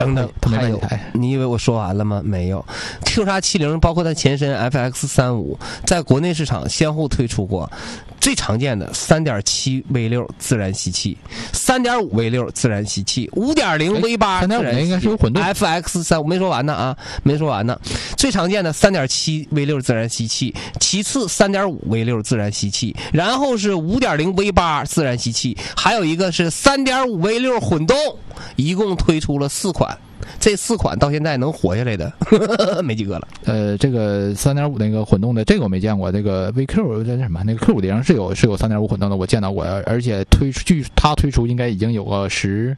等等，还有，你以为我说完了吗？没有。Q-70包括它前身 FX35，在国内市场先后推出过。最常见的 3.7V6 自然吸气 ,3.5V6 自然吸气 ,5.0 V8 自然吸气，应该是有混动 FX3 没说完呢啊，没说完呢。最常见的 3.7V6 自然吸气，其次 3.5V6 自然吸气，然后是 5.0 V8 自然吸气，还有一个是 3.5V6 混动，一共推出了4款。这4款到现在能活下来的没几个了。 这个 3.5 那个混动的，这个我没见过。这个 VQ 这什么？那个 Q50是有 3.5 混动的，我见到过，而且据它推出应该已经有个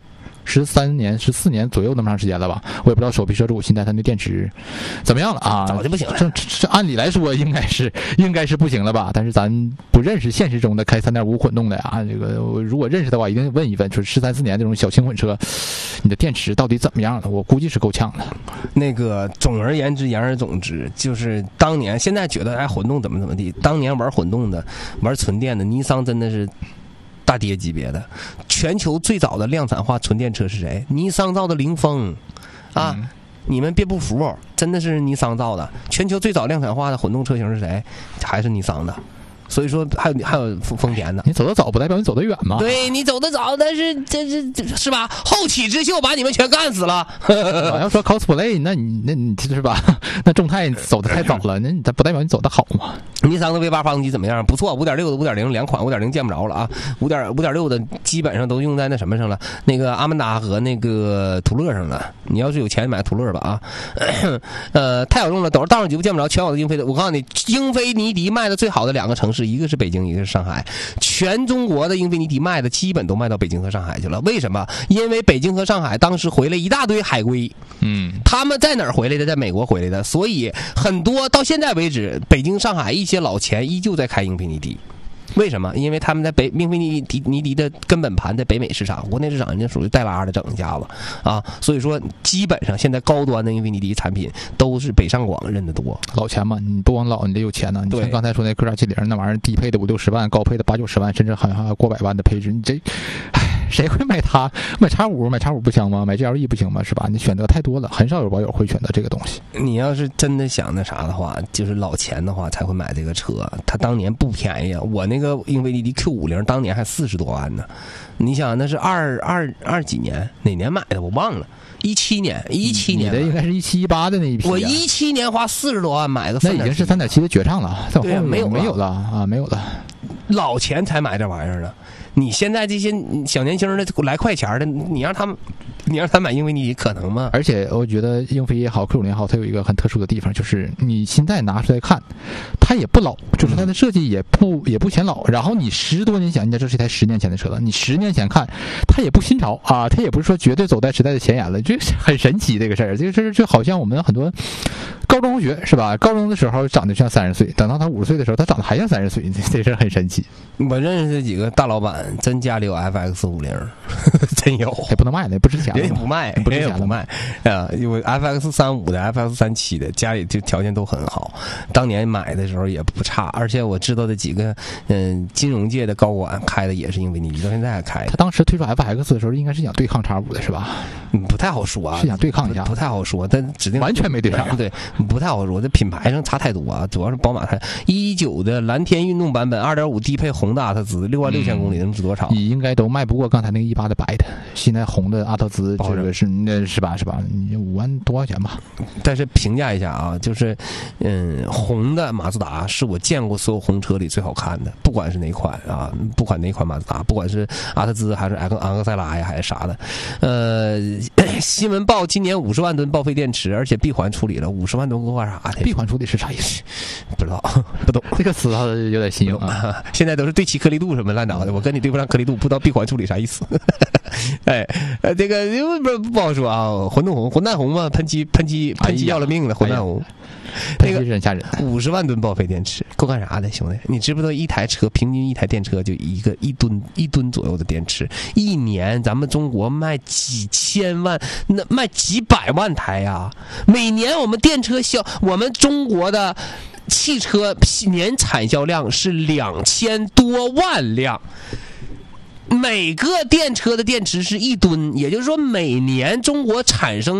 13年、14年左右那么长时间了吧？我也不知道手皮车主现在它那电池怎么样了啊？ 早就不行了。 这按理来说应该是不行了吧？但是咱不认识现实中的开 3.5 混动的呀。这个如果认识的话，一定问一问，就是13、14年这种小轻混车，你的电池到底怎么样了？我估计是够呛的。 那个总而言之，言而总之，就是当年现在觉得混动怎么地，当年玩混动的、玩纯电的，尼桑真的是。大爹级别的，全球最早的量产化纯电车是谁？尼桑造的凌风，啊，你们别不服，真的是尼桑造的。全球最早量产化的混动车型是谁？还是尼桑的。所以说还有丰田的， 你走得早不代表你走得远嘛。 对，你走得早，但是这是吧？后起之秀把你们全干死了。 要说 cosplay， 那你是吧？那众泰走得太早了，那不代表你走得好嘛。 尼桑的 V8 发动机怎么样？不错， 5.6 的 5.0 两款，5.0见不着了啊。5.6的基本上都用在那什么上了，那个阿曼达和那个途乐上了。你要是有钱买途乐吧啊。太好用了，道上几乎见不着。全网的英菲的，我告诉你，英菲尼迪卖的最好的2个城市，一个是北京，一个是上海。全中国的英菲尼迪卖的基本都卖到北京和上海去了。为什么？因为北京和上海当时回来一大堆海归，他们在哪儿回来的？在美国回来的，所以很多到现在为止，北京、上海一些老钱依旧在开英菲尼迪。为什么？因为他们在英菲尼迪的根本盘在北美市场，国内市场人家属于带拉的整一下子啊，所以说基本上现在高端的英菲尼迪产品都是北上广认得多。 老钱嘛，你不光老，你得有钱呢。你像刚才说那 Q-70那玩意儿，低配的50-60万，高配的80-90万，甚至好像还有过百万的配置，你这，谁会买它？买 X5 买 X5 不行吗？买 GLE 不行吗？是吧？你选择太多了，很少有网友会选择这个东西。 你要是真的想那啥的话，就是老钱的话才会买这个车。他当年不便宜啊，我那个英菲尼迪 Q50当年还40多万呢。你想那是二几年哪年买的我忘了，17年你的应该是17、18的那一批。 我17年花40多万买个3.7， 那已经是3.7的绝唱了。 对，没有了啊，没有了。 老钱才买这玩意儿呢。你现在这些小年轻的来快钱的，你让他买英菲尼迪可能吗？ 而且我觉得英菲也好 Q50 也好，它有一个很特殊的地方，就是你现在拿出来看，它也不老，就是它的设计也不显老。然后你10多年前，这是一台10年前的车了，你10年前看，它也不新潮啊，它也不是说绝对走在时代的前沿了，这很神奇这个事儿。这个事儿就好像我们很多高中同学是吧？高中的时候长得像30岁，等到他50岁的时候，他长得还像30岁，这事儿很神奇。 我认识几个大老板，真家里有 FX50，真有， 也不能卖了，也不值钱了， 人也不卖，人也不卖啊！因为 FX35的、FX37的，家里就条件都很好，当年买的时候也不差。而且我知道的几个金融界的高管开的也是英菲尼迪，到现在还开。 他当时推出 FX 的时候，应该是想对抗 X5 的是吧？ 不太好说啊， 是想对抗一下， 不太好说。但指定完全没对上， 对，不太好说。这品牌上差太多啊，主要是宝马19的蓝天运动版本2.5低配红的阿特兹，66000公里能值多少？ 你应该都卖不过刚才那个18的白的，现在红的阿特兹这个是吧？你5万多块钱吧。 但是评价一下啊，就是红的马自达是我见过所有红车里最好看的，不管是哪款啊，不管哪款马自达，不管是阿特兹还是昂克赛拉呀还是啥的。新闻报今年50万吨报废电池，而且闭环处理了。50万吨干啥的？ 闭环处理是啥意思？ 不知道，不懂这个词有点新颖啊。现在都是对齐颗粒度什么乱找的，我跟你对不上颗粒度，不知道闭环处理啥意思。哎，这个不好说啊。混蛋红嘛，喷漆要了命了，混蛋红。 那个人吓人 ，50万吨报废电池够干啥的，兄弟？你知不知道一台车平均一台电车就一吨左右的电池，一年咱们中国卖几千万，那卖几百万台呀！每年我们电车我们中国的汽车年产销量是2000多万辆。每个电车的电池是1吨，也就是说每年中国产生